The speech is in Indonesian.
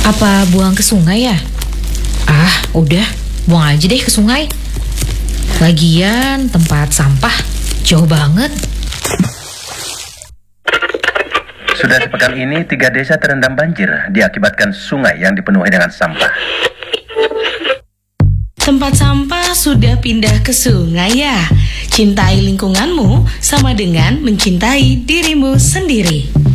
Apa buang ke sungai ya? Ah, udah, buang aja deh ke sungai. Lagian tempat sampah jauh banget. Sudah sepekan ini 3 desa terendam banjir diakibatkan sungai yang dipenuhi dengan sampah. Tempat sampah sudah pindah ke sungai ya. Cintai lingkunganmu sama dengan mencintai dirimu sendiri.